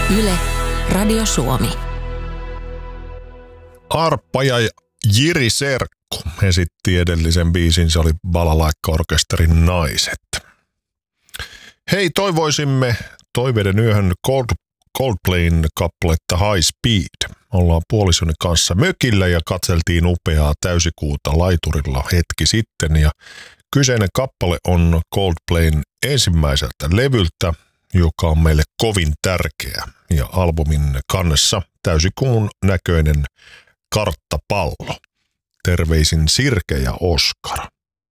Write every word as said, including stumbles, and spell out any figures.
Yle, Radio Suomi. Arppa ja Jiri Serkku esitti edellisen biisin, se oli Balalaikka-orkesterin Naiset. Hei, toivoisimme Toiveiden yöhön Cold, Coldplayn kappaletta High Speed. Ollaan puolisoni kanssa mökillä ja katseltiin upeaa täysikuuta laiturilla hetki sitten. Ja kyseinen kappale on Coldplayn ensimmäiseltä levyltä, joka on meille kovin tärkeä. Ja albumin kannessa täysikuun näköinen karttapallo. Terveisin Sirke ja Oskar.